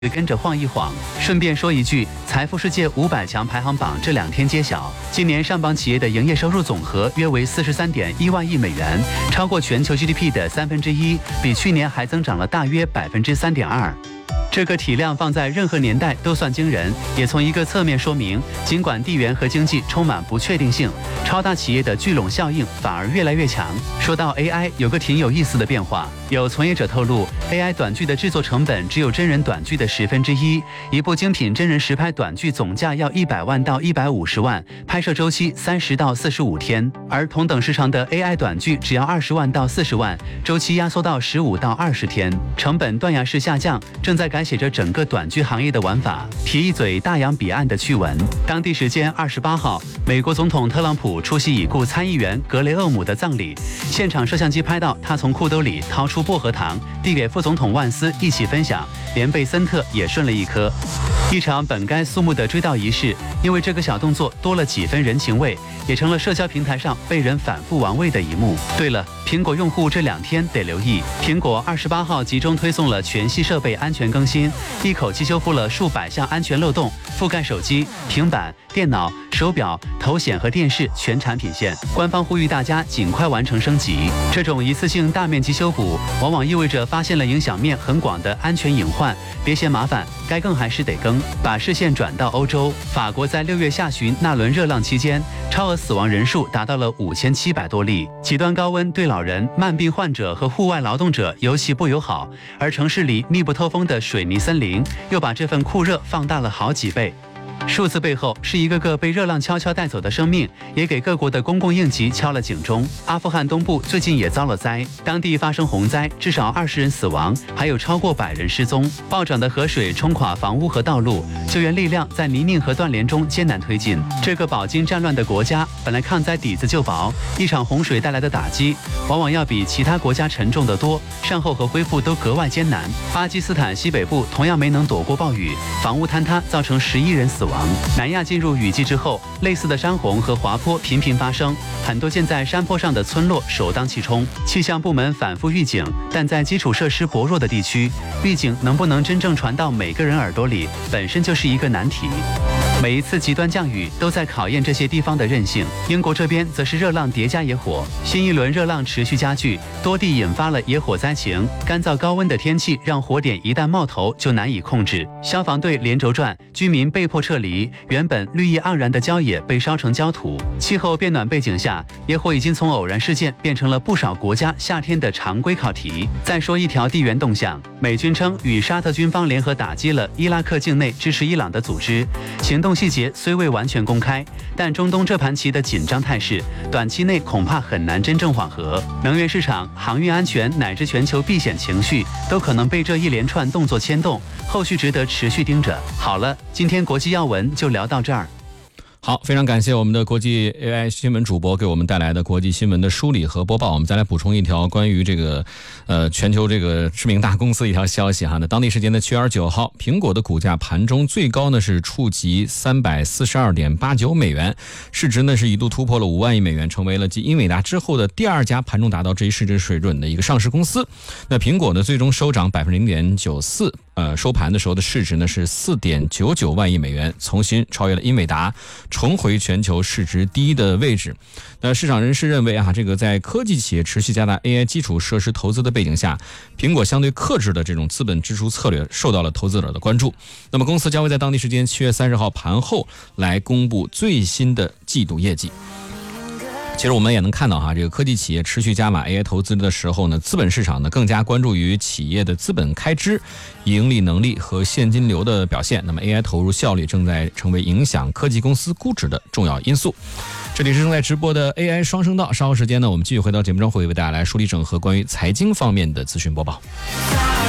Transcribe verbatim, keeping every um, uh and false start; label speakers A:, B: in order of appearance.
A: 跟着晃一晃。顺便说一句，财富世界五百强排行榜这两天揭晓，今年上榜企业的营业收入总和约为四十三点一万亿美元，超过全球 G D P 的三分之一，比去年还增长了大约百分之三点二。这个体量放在任何年代都算惊人，也从一个侧面说明，尽管地缘和经济充满不确定性，超大企业的聚拢效应反而越来越强。说到 A I， 有个挺有意思的变化，有从业者透露 ，A I 短剧的制作成本只有真人短剧的十分之一，一部精品真人实拍短剧总价要一百万到一百五十万，拍摄周期三十到四十五天，而同等时长的 A I 短剧只要二十万到四十万，周期压缩到十五到二十天，成本断崖式下降，正在改写着整个短剧行业的玩法。提一嘴大洋彼岸的趣闻，当地时间二十八号，美国总统特朗普出席已故参议员格雷厄姆的葬礼，现场摄像机拍到他从裤兜里掏出薄荷糖，递给副总统万斯一起分享，连贝森特也顺了一颗。一场本该肃穆的追悼仪式，因为这个小动作多了几分人情味，也成了社交平台上被人反复玩味的一幕。对了，苹果用户这两天得留意，苹果二十八号集中推送了全系设备安全更新，一口气修复了数百项安全漏洞，覆盖手机、平板、电脑、手表、头显和电视全产品线。官方呼吁大家尽快完成升级。这种一次性大面积修补，往往意味着发现了影响面很广的安全隐患，别嫌麻烦，该更还是得更。把视线转到欧洲，法国在六月下旬那轮热浪期间，超额死亡人数达到了五千七百多例。极端高温对老人、慢病患者和户外劳动者尤其不友好，而城市里密不透风的水泥森林又把这份酷热放大了好几倍。数字背后是一个个被热浪悄悄带走的生命，也给各国的公共应急敲了警钟。阿富汗东部最近也遭了灾，当地发生洪灾，至少二十人死亡，还有超过百人失踪。暴涨的河水冲垮房屋和道路，救援力量在泥泞和断联中艰难推进。这个饱经战乱的国家，本来抗灾底子就薄，一场洪水带来的打击，往往要比其他国家沉重得多，善后和恢复都格外艰难。巴基斯坦西北部同样没能躲过暴雨，房屋坍塌造成十一人死亡。南亚进入雨季之后，类似的山洪和滑坡频频发生，很多建在山坡上的村落首当其冲。气象部门反复预警，但在基础设施薄弱的地区，预警能不能真正传到每个人耳朵里，本身就是一个难题。每一次极端降雨都在考验这些地方的韧性。英国这边则是热浪叠加野火，新一轮热浪持续加剧，多地引发了野火灾情。干燥高温的天气让火点一旦冒头就难以控制，消防队连轴转，居民被迫撤离，原本绿意盎然的郊野被烧成焦土。气候变暖背景下，野火已经从偶然事件变成了不少国家夏天的常规考题。再说一条地缘动向，美军称与沙特军方联合打击了伊拉克境内支持伊朗的组织，行动细节虽未完全公开，但中东这盘棋的紧张态势，短期内恐怕很难真正缓和。能源市场、航运安全乃至全球避险情绪，都可能被这一连串动作牵动，后续值得持续盯着。好了，今天国际要闻就聊到这儿。
B: 好，非常感谢我们的国际 A I 新闻主播给我们带来的国际新闻的梳理和播报。我们再来补充一条关于这个呃全球这个知名大公司一条消息哈。那当地时间的七月二十九号，苹果的股价盘中最高呢是触及三百四十二点八九美元，市值呢是一度突破了五万亿美元，成为了继英伟达之后的第二家盘中达到这一市值水准的一个上市公司。那苹果呢最终收涨百分之零点九四。呃，收盘的时候的市值呢是 四点九九万亿美元，重新超越了英伟达，重回全球市值第一的位置。那市场人士认为啊，这个在科技企业持续加大 A I 基础设施投资的背景下，苹果相对克制的这种资本支出策略受到了投资者的关注。那么公司将会在当地时间七月三十号盘后来公布最新的季度业绩。其实我们也能看到哈，这个科技企业持续加码 A I 投资的时候呢，资本市场呢更加关注于企业的资本开支、盈利能力和现金流的表现。那么 A I 投入效率正在成为影响科技公司估值的重要因素。这里是正在直播的 A I 双声道，稍后时间呢，我们继续回到节目中，会为大家来梳理整合关于财经方面的资讯播报。